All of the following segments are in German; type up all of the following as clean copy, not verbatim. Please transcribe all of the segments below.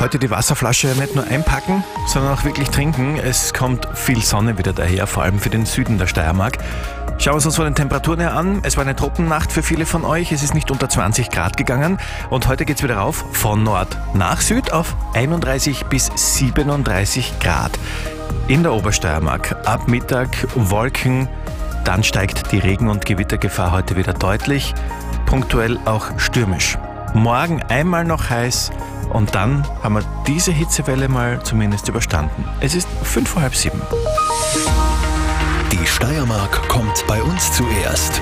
Heute die Wasserflasche nicht nur einpacken, sondern auch wirklich trinken. Es kommt viel Sonne wieder daher, vor allem für den Süden der Steiermark. Schauen wir es uns von den Temperaturen her an. Es war eine Tropennacht für viele von euch. Es ist nicht unter 20 Grad gegangen. Und heute geht es wieder rauf von Nord nach Süd auf 31 bis 37 Grad. In der Obersteiermark ab Mittag Wolken. Dann steigt die Regen- und Gewittergefahr heute wieder deutlich. Punktuell auch stürmisch. Morgen einmal noch heiß. Und dann haben wir diese Hitzewelle mal zumindest überstanden. Es ist 6:05. Die Steiermark kommt bei uns zuerst.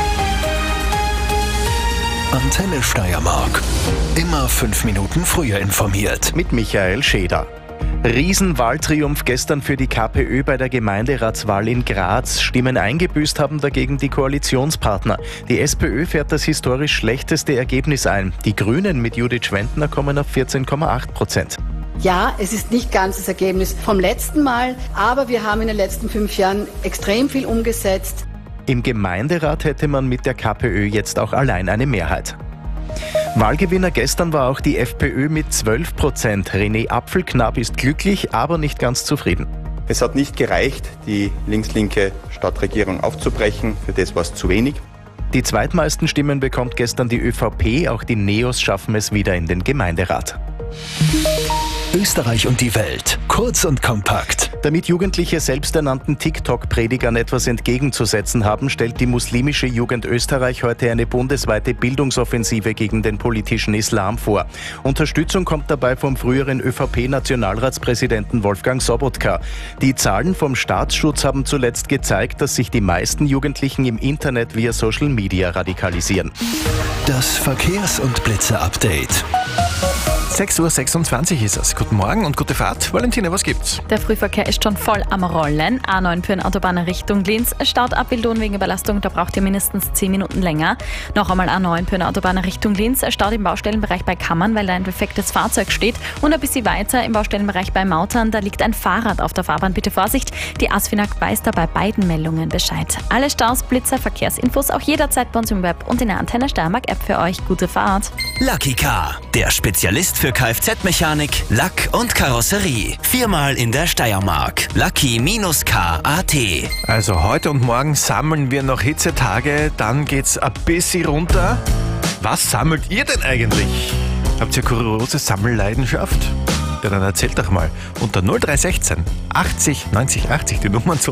Antenne Steiermark. Immer 5 Minuten früher informiert. Mit Michael Scheder. Riesenwahltriumph gestern für die KPÖ bei der Gemeinderatswahl in Graz. Stimmen eingebüßt haben dagegen die Koalitionspartner. Die SPÖ fährt das historisch schlechteste Ergebnis ein. Die Grünen mit Judith Schwendner kommen auf 14,8%. Ja, es ist nicht ganz das Ergebnis vom letzten Mal, aber wir haben in den letzten 5 Jahren extrem viel umgesetzt. Im Gemeinderat hätte man mit der KPÖ jetzt auch allein eine Mehrheit. Wahlgewinner gestern war auch die FPÖ mit 12%. René Apfelknapp ist glücklich, aber nicht ganz zufrieden. Es hat nicht gereicht, die links-linke Stadtregierung aufzubrechen. Für das war es zu wenig. Die zweitmeisten Stimmen bekommt gestern die ÖVP. Auch die Neos schaffen es wieder in den Gemeinderat. Österreich und die Welt. Kurz und kompakt. Damit Jugendliche selbsternannten TikTok-Predigern etwas entgegenzusetzen haben, stellt die muslimische Jugend Österreich heute eine bundesweite Bildungsoffensive gegen den politischen Islam vor. Unterstützung kommt dabei vom früheren ÖVP-Nationalratspräsidenten Wolfgang Sobotka. Die Zahlen vom Staatsschutz haben zuletzt gezeigt, dass sich die meisten Jugendlichen im Internet via Social Media radikalisieren. Das Verkehrs- und Blitze-Update. 6:26 ist es. Guten Morgen und gute Fahrt. Valentina, was gibt's? Der Frühverkehr ist schon voll am Rollen. A9 für den Autobahn Richtung Linz. Staut ab Wildon wegen Überlastung, da braucht ihr mindestens 10 Minuten länger. Noch einmal A9 für den Autobahn Richtung Linz. Staut im Baustellenbereich bei Kammern, weil da ein defektes Fahrzeug steht. Und ein bisschen weiter im Baustellenbereich bei Mautern, da liegt ein Fahrrad auf der Fahrbahn. Bitte Vorsicht, die ASFINAG weiß da bei beiden Meldungen Bescheid. Alle Staus, Blitzer, Verkehrsinfos auch jederzeit bei uns im Web und in der Antenne Steiermark App für euch. Gute Fahrt. Lucky Car, der Spezialist für Kfz-Mechanik, Lack und Karosserie. 4-mal in der Steiermark. Lucky-Car.at. Also heute und morgen sammeln wir noch Hitzetage, dann geht's ein bisschen runter. Was sammelt ihr denn eigentlich? Habt ihr kuriose Sammelleidenschaft? Ja, dann erzählt doch mal. Unter 0316 80 90 80 die Nummer zu